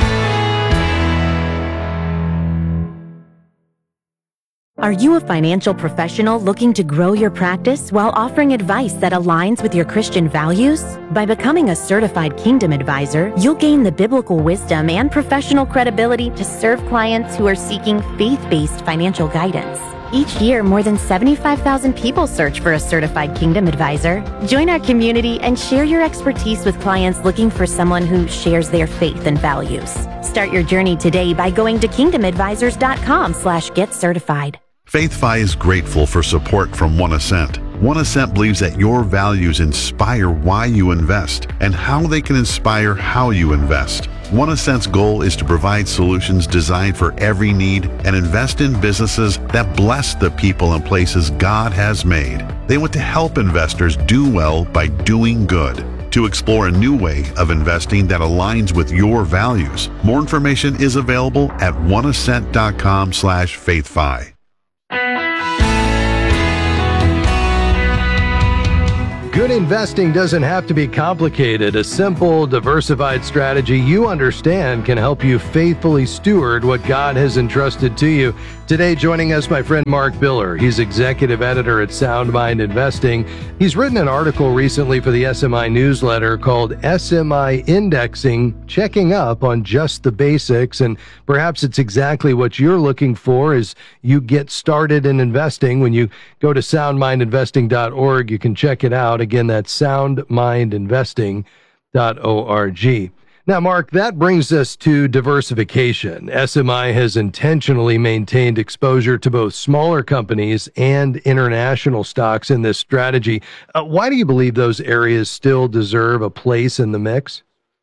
Are you a financial professional looking to grow your practice while offering advice that aligns with your Christian values? By becoming a certified Kingdom Advisor, you'll gain the biblical wisdom and professional credibility to serve clients who are seeking faith-based financial guidance. Each year, more than seventy-five thousand people search for a certified Kingdom Advisor. Join our community and share your expertise with clients looking for someone who shares their faith and values. Start your journey today by going to kingdom advisors dot com slash get certified. FaithFi is grateful for support from One Ascent. One Ascent believes that your values inspire why you invest and how they can inspire how you invest. One Ascent's goal is to provide solutions designed for every need and invest in businesses that bless the people and places God has made. They want to help investors do well by doing good. To explore a new way of investing that aligns with your values, more information is available at one ascent dot com slash faithfi. Good investing doesn't have to be complicated. A simple, diversified strategy you understand can help you faithfully steward what God has entrusted to you. Today, joining us, my friend Mark Biller. He's executive editor at Sound Mind Investing. He's written an article recently for the S M I newsletter called S M I Indexing, checking up on just the basics. And perhaps it's exactly what you're looking for as you get started in investing. When you go to sound mind investing dot org, you can check it out. Again, that's sound mind investing dot org. Now, Mark, that brings us to diversification. S M I has intentionally maintained exposure to both smaller companies and international stocks in this strategy. Uh, why do you believe those areas still deserve a place in the mix?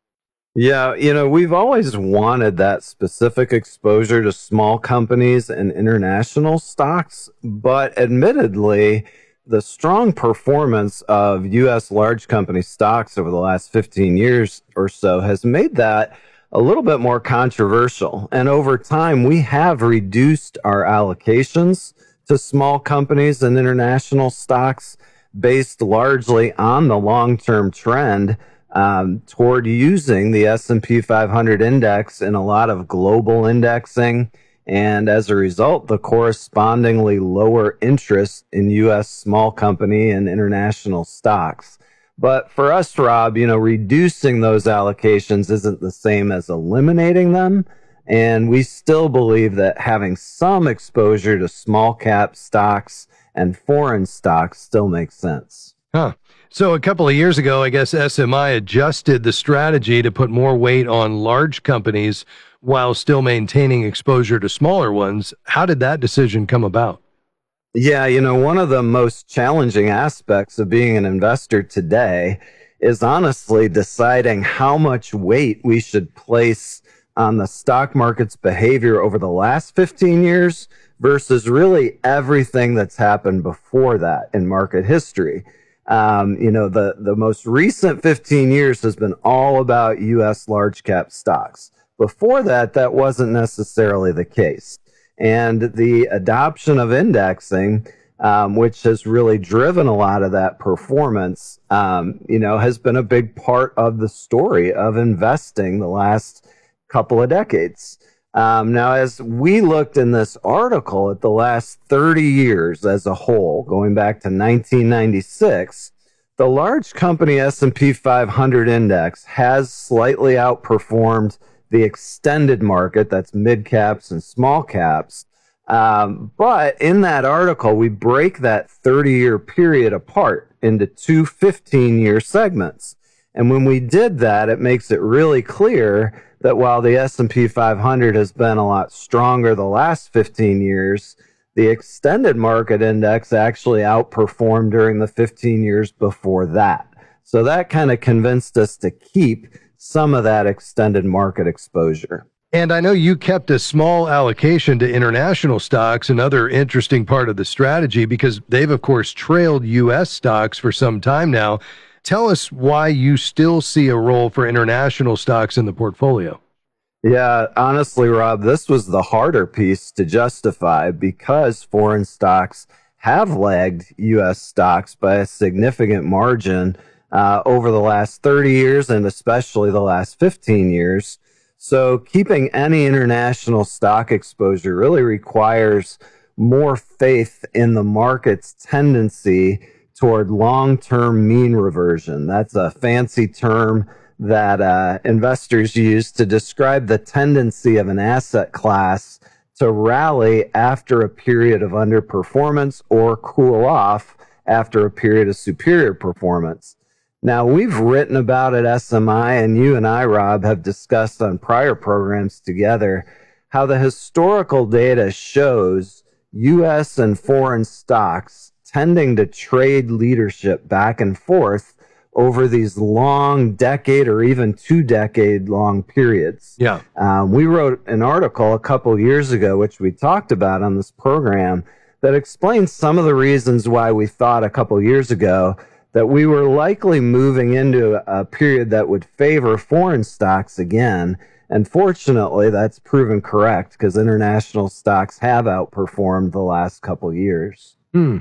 Yeah, you know, we've always wanted that specific exposure to small companies and international stocks, but admittedly, the strong performance of U S large company stocks over the last fifteen years or so has made that a little bit more controversial. And over time, we have reduced our allocations to small companies and international stocks based largely on the long-term trend um, toward using the S and P five hundred index in a lot of global indexing. And as a result, the correspondingly lower interest in U S small company and international stocks. But for us, Rob, you know, reducing those allocations isn't the same as eliminating them. And we still believe that having some exposure to small cap stocks and foreign stocks still makes sense. Huh. So a couple of years ago, I guess S M I adjusted the strategy to put more weight on large companies while still maintaining exposure to smaller ones. How did that decision come about? Yeah, you know, one of the most challenging aspects of being an investor today is honestly deciding how much weight we should place on the stock market's behavior over the last fifteen years versus really everything that's happened before that in market history. Um, you know, the, the most recent fifteen years has been all about U S large cap stocks. Before that, that wasn't necessarily the case. And the adoption of indexing, um, which has really driven a lot of that performance, um, you know, has been a big part of the story of investing the last couple of decades. Um, now, as we looked in this article at the last thirty years as a whole, going back to nineteen ninety-six, the large company S and P five hundred index has slightly outperformed the extended market, that's mid caps and small caps. Um, but in that article, we break that thirty-year period apart into two fifteen-year segments. And when we did that, it makes it really clear that while the S and P five hundred has been a lot stronger the last fifteen years, the extended market index actually outperformed during the fifteen years before that. So that kind of convinced us to keep some of that extended market exposure. And I know you kept a small allocation to international stocks, another interesting part of the strategy, because they've, of course, trailed U S stocks for some time now. Tell us why you still see a role for international stocks in the portfolio. Yeah, honestly, Rob, this was the harder piece to justify because foreign stocks have lagged U S stocks by a significant margin uh, over the last thirty years and especially the last fifteen years. So keeping any international stock exposure really requires more faith in the market's tendency toward long-term mean reversion. That's a fancy term that uh, investors use to describe the tendency of an asset class to rally after a period of underperformance or cool off after a period of superior performance. Now, we've written about it, S M I, and you and I, Rob, have discussed on prior programs together how the historical data shows U S and foreign stocks tending to trade leadership back and forth over these long decade or even two decade long periods. Yeah. Um, we wrote an article a couple years ago, which we talked about on this program, that explains some of the reasons why we thought a couple years ago that we were likely moving into a period that would favor foreign stocks again. And fortunately, that's proven correct because international stocks have outperformed the last couple years. Hmm.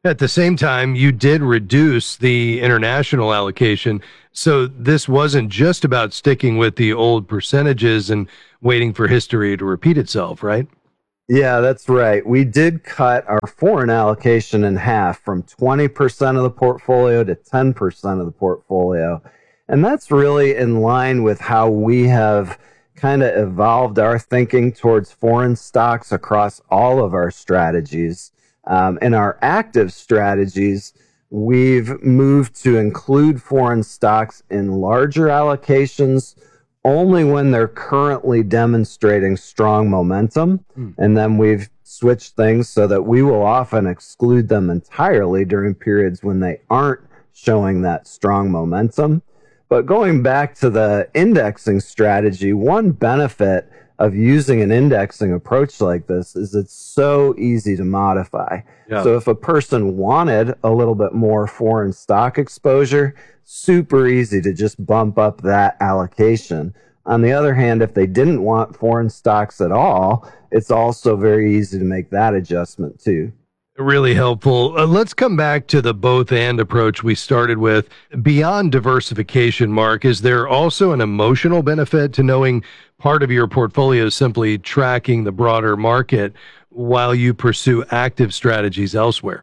At the same time, you did reduce the international allocation. So this wasn't just about sticking with the old percentages and waiting for history to repeat itself, right? Yeah, that's right. We did cut our foreign allocation in half from twenty percent of the portfolio to ten percent of the portfolio. And that's really in line with how we have kind of evolved our thinking towards foreign stocks across all of our strategies. Um, in our active strategies, we've moved to include foreign stocks in larger allocations only when they're currently demonstrating strong momentum. Mm. And then we've switched things so that we will often exclude them entirely during periods when they aren't showing that strong momentum. But going back to the indexing strategy, one benefit of using an indexing approach like this is it's so easy to modify. Yeah. So if a person wanted a little bit more foreign stock exposure, super easy to just bump up that allocation. On the other hand, if they didn't want foreign stocks at all, it's also very easy to make that adjustment too. Really helpful. Uh, let's come back to the both and approach we started with. Beyond diversification, Mark, is there also an emotional benefit to knowing part of your portfolio is simply tracking the broader market while you pursue active strategies elsewhere?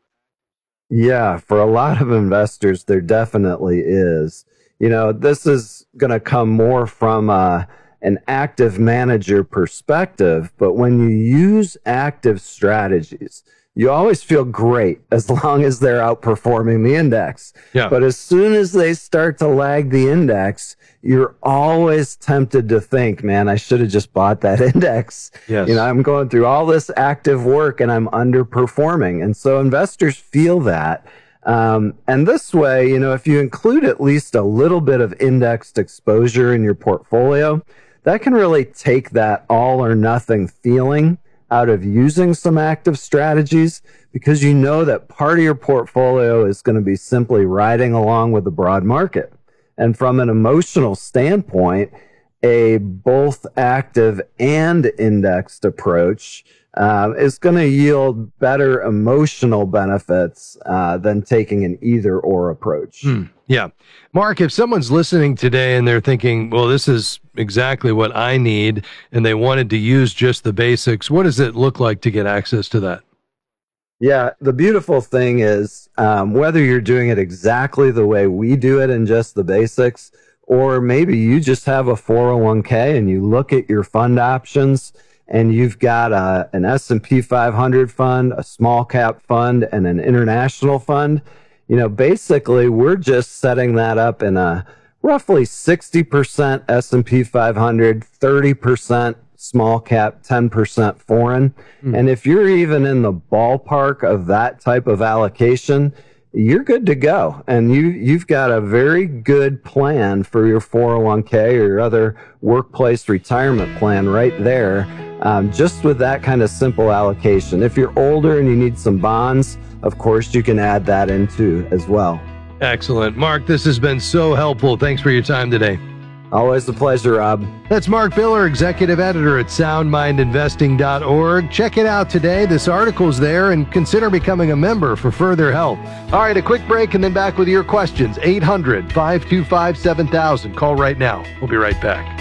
Yeah, for a lot of investors, there definitely is. You know, this is going to come more from uh, an active manager perspective, but when you use active strategies, you always feel great as long as they're outperforming the index. Yeah. But as soon as they start to lag the index, you're always tempted to think, man, I should have just bought that index. Yes. You know, I'm going through all this active work and I'm underperforming. And so investors feel that. Um, and this way, you know, if you include at least a little bit of indexed exposure in your portfolio, that can really take that all or nothing feeling out of using some active strategies, because you know that part of your portfolio is going to be simply riding along with the broad market. And from an emotional standpoint, a both active and indexed approach uh, is going to yield better emotional benefits uh, than taking an either or approach. Hmm. Yeah. Mark, if someone's listening today and they're thinking, well, this is exactly what I need, and they wanted to use just the basics, what does it look like to get access to that? Yeah, the beautiful thing is um, whether you're doing it exactly the way we do it in just the basics, or maybe you just have a four oh one k and you look at your fund options and you've got a, an S and P five hundred fund, a small cap fund, and an international fund. You know, basically, we're just setting that up in a roughly sixty percent S and P five hundred, thirty percent small cap, ten percent foreign. Mm. And if you're even in the ballpark of that type of allocation, you're good to go. And you, you've got a very good plan for your four oh one k or your other workplace retirement plan right there, um, just with that kind of simple allocation. If you're older and you need some bonds, of course, you can add that in too as well. Excellent. Mark, this has been so helpful. Thanks for your time today. Always a pleasure, Rob. That's Mark Biller, executive editor at sound mind investing dot org. Check it out today. This article's there, and consider becoming a member for further help. All right, a quick break and then back with your questions. eight hundred, five two five, seven thousand. Call right now. We'll be right back.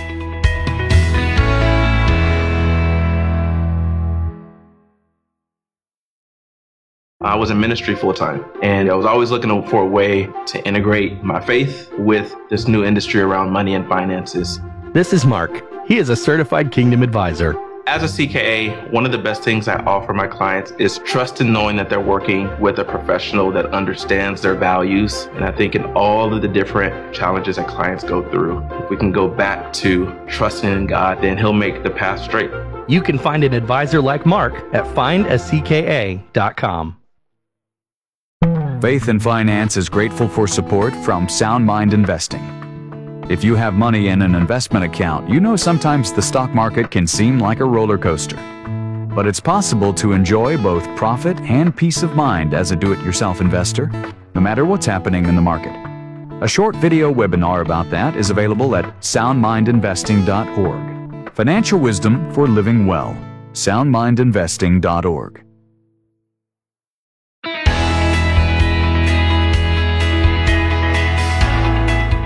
I was in ministry full time, and I was always looking for a way to integrate my faith with this new industry around money and finances. This is Mark. He is a certified Kingdom advisor. As a C K A, one of the best things I offer my clients is trust in knowing that they're working with a professional that understands their values. And I think in all of the different challenges that clients go through, if we can go back to trusting in God, then He'll make the path straight. You can find an advisor like Mark at find a C K A dot com. Faith and Finance is grateful for support from Sound Mind Investing. If you have money in an investment account, you know sometimes the stock market can seem like a roller coaster. But it's possible to enjoy both profit and peace of mind as a do-it-yourself investor, no matter what's happening in the market. A short video webinar about that is available at sound mind investing dot org. Financial wisdom for living well. sound mind investing dot org.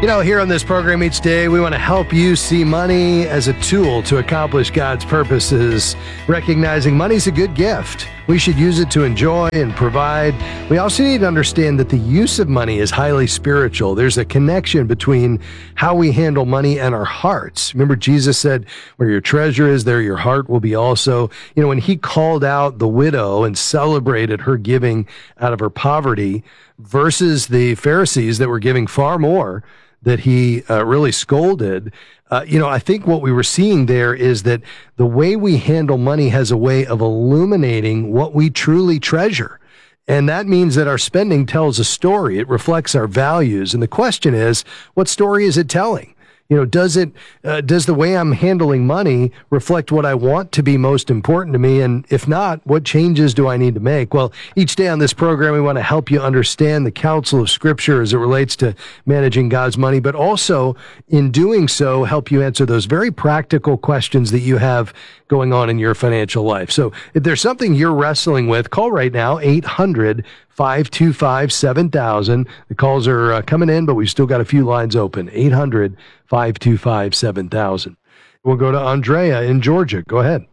You know, here on this program each day, we want to help you see money as a tool to accomplish God's purposes, recognizing money's a good gift. We should use it to enjoy and provide. We also need to understand that the use of money is highly spiritual. There's a connection between how we handle money and our hearts. Remember, Jesus said, where your treasure is, there your heart will be also. You know, when he called out the widow and celebrated her giving out of her poverty versus the Pharisees that were giving far more, that he uh, really scolded, uh, you know, I think what we were seeing there is that the way we handle money has a way of illuminating what we truly treasure. And that means that our spending tells a story. It reflects our values. And the question is, what story is it telling? You know, does it, uh, does the way I'm handling money reflect what I want to be most important to me? And if not, what changes do I need to make? Well, each day on this program, we want to help you understand the counsel of Scripture as it relates to managing God's money, but also in doing so, help you answer those very practical questions that you have going on in your financial life. So if there's something you're wrestling with, call right now, eight hundred, five two five, seven thousand. The calls are uh, coming in, but we've still got a few lines open. eight hundred, five two five, seven thousand. We'll go to Andrea in Georgia. Go ahead.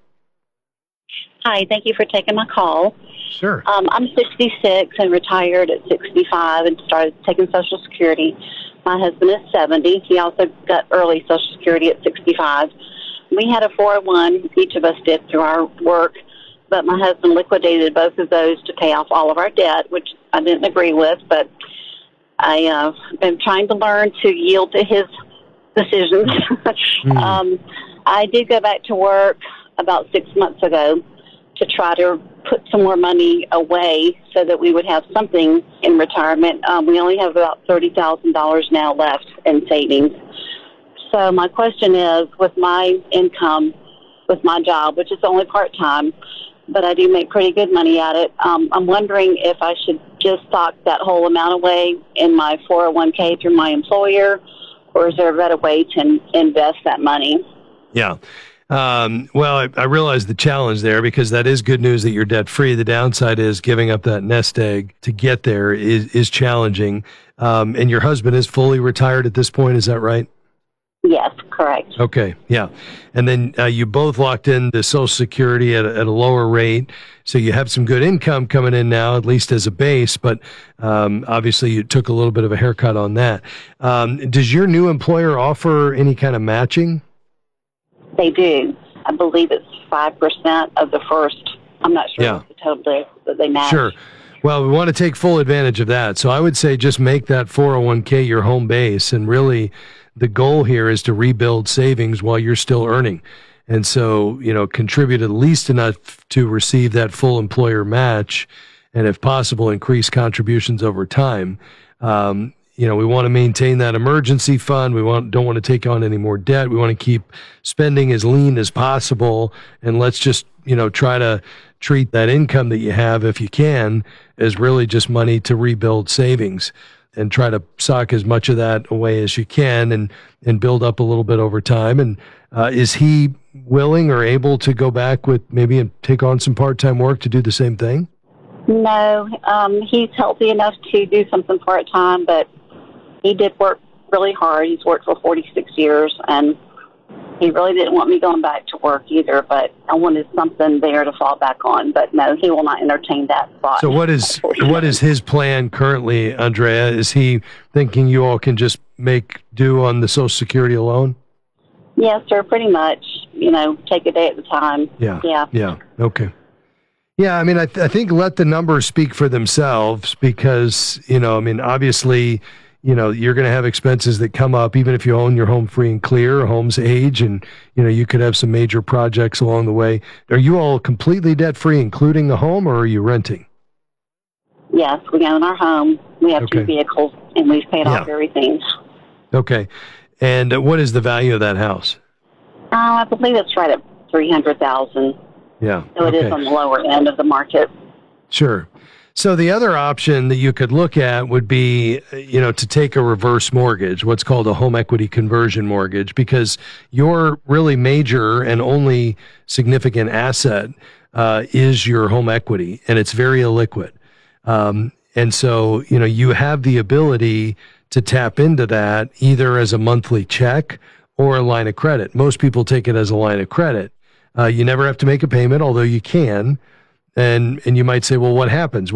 Hi, thank you for taking my call. Sure. Um, I'm sixty-six and retired at sixty-five and started taking Social Security. My husband is seventy. He also got early Social Security at sixty-five. We had a four oh one, each of us did through our work, but my husband liquidated both of those to pay off all of our debt, which I didn't agree with, but I uh, am trying to learn to yield to his decisions. mm. um, I did go back to work about six months ago to try to put some more money away so that we would have something in retirement. Um, we only have about thirty thousand dollars now left in savings. So my question is, with my income, with my job, which is only part-time, but I do make pretty good money at it, um, I'm wondering if I should just stock that whole amount away in my four oh one k through my employer, or is there a better way to in- invest that money? Yeah. Um, well, I, I realize the challenge there, because that is good news that you're debt free. The downside is giving up that nest egg to get there is, is challenging. Um, and your husband is fully retired at this point. Is that right? Yes, correct. Okay. Yeah. And then uh, you both locked in the Social Security at a, at a lower rate. So you have some good income coming in now, at least as a base, but um, obviously you took a little bit of a haircut on that. Um, does your new employer offer any kind of matching? They do. I believe it's five percent of the first. I'm not sure Yeah. what the total is that they match. Sure. Well, we want to take full advantage of that. So I would say just make that four oh one k your home base. And really, the goal here is to rebuild savings while you're still earning. And so, you know, contribute at least enough to receive that full employer match, and if possible, increase contributions over time. Um, you know, we want to maintain that emergency fund. We want don't want to take on any more debt. We want to keep spending as lean as possible. And let's just, you know, try to treat that income that you have, if you can, as really just money to rebuild savings, and try to sock as much of that away as you can, and, and build up a little bit over time. And uh, is he willing or able to go back with maybe and take on some part-time work to do the same thing? No, um, he's healthy enough to do something part-time, but he did work really hard. He's worked for forty-six years, and he really didn't want me going back to work either, but I wanted something there to fall back on. But no, he will not entertain that thought. So what is what is his plan currently, Andrea? Is he thinking you all can just make do on the Social Security alone? Yes, sir, pretty much. You know, take a day at a time. Yeah. Yeah. Yeah. Okay. Yeah, I mean, I, th- I think let the numbers speak for themselves, because, you know, I mean, obviously, you know, you're going to have expenses that come up, even if you own your home free and clear, home's age, and, you know, you could have some major projects along the way. Are you all completely debt free, including the home, or are you renting? Yes, we own our home. We have Okay. two vehicles, and we've paid off Yeah. everything. Okay. And uh, what is the value of that house? Uh, I believe it's right at three hundred thousand dollars. Yeah. So it okay. is on the lower end of the market. Sure. So the other option that you could look at would be, you know, to take a reverse mortgage, what's called a home equity conversion mortgage, because your really major and only significant asset uh, is your home equity, and it's very illiquid. Um, and so, you know, you have the ability to tap into that either as a monthly check or a line of credit. Most people take it as a line of credit. Uh, you never have to make a payment, although you can. And, and you might say, well, what happens?